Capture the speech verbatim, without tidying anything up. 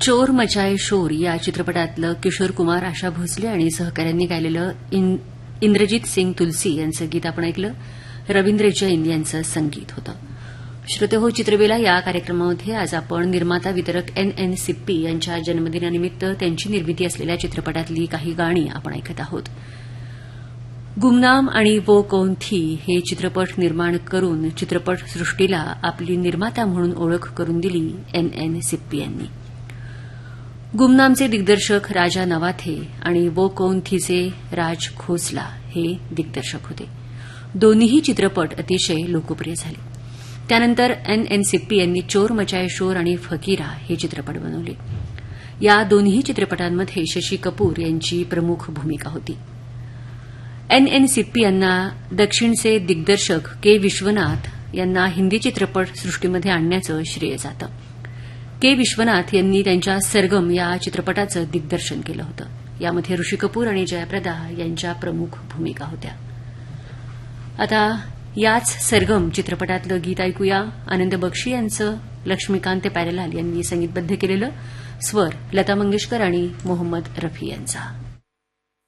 चोर मचाये शोर या चित्रपटातलं किशोर कुमार, आशा भोसले आणि सहकाऱ्यांनी गायलेलं इंद्रजित सिंग तुलसी यांचं गीत आपण ऐकलं. रवींद्र जैन यांचं संगीत होतं. श्रोतेहो, चित्रवेला या कार्यक्रमामध्ये आज आपण निर्माता वितरक एन एन सिप्पी यांच्या जन्मदिनानिमित्त त्यांची निर्मिती असलेल्या चित्रपटातली काही गाणी आपण ऐकत आहोत. गुमनाम आणि वो कौन थी हे चित्रपट निर्माण करून चित्रपटसृष्टीला आपली निर्माता म्हणून ओळख करून दिली एन एन सिप्पी यांनी. गुमनामचे दिग्दर्शक राजा नवाथे आणि वो कौन थीचे राज खोसला हे दिग्दर्शक होते. दोन्हीही चित्रपट अतिशय लोकप्रिय झाले. त्यानंतर एन एन सिप्पी यांनी चोर मचाये शोर आणि फकीरा हे चित्रपट बनवले. या दोन्ही चित्रपटांमध्ये शशी कपूर यांची प्रमुख भूमिका होती. एन एन सिप्पी यांना दक्षिणचे दिग्दर्शक के विश्वनाथ यांना हिंदी चित्रपटसृष्टीमध्ये आणण्याचं श्रेय जातं. के विश्वनाथ यांनी त्यांच्या सरगम या चित्रपटाचं दिग्दर्शन केलं होतं. यामध्ये ऋषी कपूर आणि जयाप्रदा यांच्या प्रमुख भूमिका होत्या. आता याच सरगम चित्रपटातलं गीत ऐकूया. आनंद बक्षी यांचं लक्ष्मीकांत प्यारेलाल यांनी संगीतबद्ध केलेलं, स्वर लता मंगेशकर आणि मोहम्मद रफी यांचा.